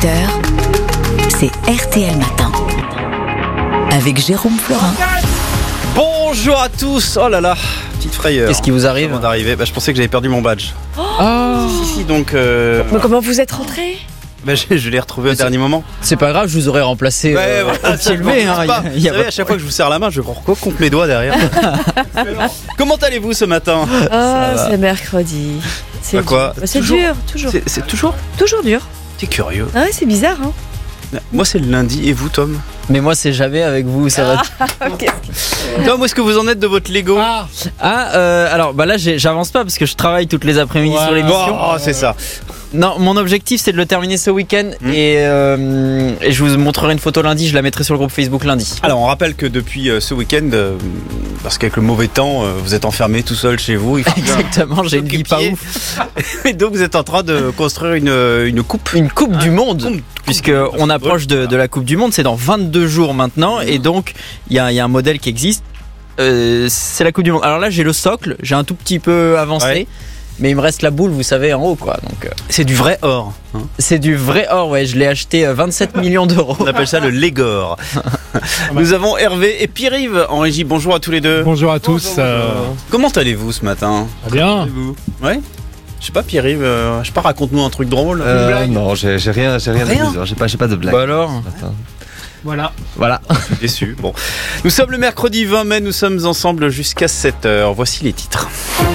c'est RTL Matin. Avec Jérôme Florin. Bonjour à tous. Oh là là, petite frayeur. Qu'est-ce qui vous arrive avant d'arriver, je pensais que j'avais perdu mon badge. Si, donc... Mais comment vous êtes rentré ? Je l'ai retrouvé au dernier moment. C'est pas grave, je vous aurais remplacé au pied levé. Vous savez, à chaque fois que je vous serre la main, je compte mes doigts derrière. Comment allez-vous ce matin ? C'est mercredi. C'est quoi ? C'est dur, toujours. C'est toujours dur. T'es curieux. Ah ouais, c'est bizarre, hein. Moi c'est le lundi, et vous Tom ? Mais moi c'est jamais avec vous, ça va. Ok. Tom, où est-ce que vous en êtes de votre Lego ? Alors là j'avance pas parce que je travaille toutes les après-midi sur l'émission. Oh, c'est ça. Non, mon objectif c'est de le terminer ce week-end et je vous montrerai une photo lundi, je la mettrai sur le groupe Facebook lundi. Alors on rappelle que depuis ce week-end, parce qu'avec le mauvais temps, vous êtes enfermé tout seul chez vous. Exactement, j'ai une vie pas ouf. Et donc vous êtes en train de construire une coupe. Une coupe du monde, puisque on approche de la coupe du monde, c'est dans 22 jours maintenant, et donc il y a un modèle qui existe, c'est la coupe du monde. Alors là j'ai le socle, j'ai un tout petit peu avancé. Ouais. Mais il me reste la boule, vous savez, en haut, quoi. Donc, c'est du vrai or. Hein. C'est du vrai or, ouais. Je l'ai acheté 27 millions d'euros. On appelle ça le Légor. Nous avons Hervé et Pierre-Yves en régie. Bonjour à tous les deux. Bonjour à tous. Comment allez-vous ce matin ? Bien. Ouais. Je sais pas, Pierre-Yves, raconte-nous un truc drôle. Non, j'ai rien à dire. J'ai pas de blague. Bah alors. Voilà. Je suis déçu. Bon. Nous sommes le mercredi 20 mai, nous sommes ensemble jusqu'à 7h. Voici les titres.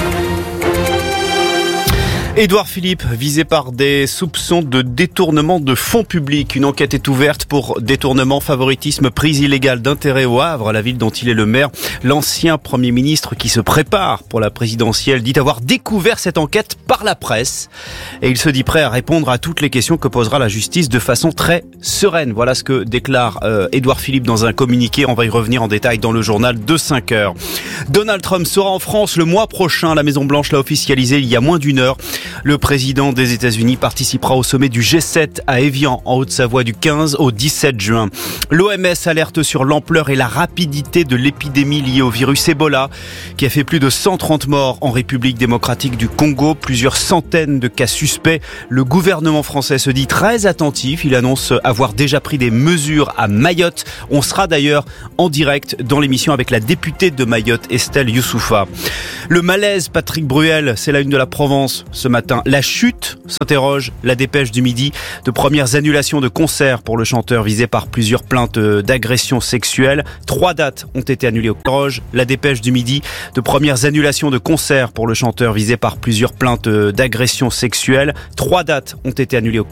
Édouard Philippe, visé par des soupçons de détournement de fonds publics. Une enquête est ouverte pour détournement, favoritisme, prise illégale d'intérêt au Havre, la ville dont il est le maire. L'ancien Premier ministre qui se prépare pour la présidentielle dit avoir découvert cette enquête par la presse. Et il se dit prêt à répondre à toutes les questions que posera la justice de façon très sereine. Voilà ce que déclare Édouard Philippe dans un communiqué. On va y revenir en détail dans le journal de 5h. Donald Trump sera en France le mois prochain. La Maison-Blanche l'a officialisé il y a moins d'une heure. Le président des États-Unis participera au sommet du G7 à Évian, en Haute-Savoie, du 15 au 17 juin. L'OMS alerte sur l'ampleur et la rapidité de l'épidémie liée au virus Ebola, qui a fait plus de 130 morts en République démocratique du Congo, plusieurs centaines de cas suspects. Le gouvernement français se dit très attentif. Il annonce avoir déjà pris des mesures à Mayotte. On sera d'ailleurs en direct dans l'émission avec la députée de Mayotte, Estelle Youssoufa. Le malaise, Patrick Bruel, c'est la une de la Provence ce matin. La chute, s'interroge la Dépêche du Midi. De premières annulations de concerts pour le chanteur visé par plusieurs plaintes d'agression sexuelle. 3 dates ont été annulées au Croge. La Dépêche du Midi. De premières annulations de concerts pour le chanteur visé par plusieurs plaintes d'agression sexuelle. 3 dates ont été annulées au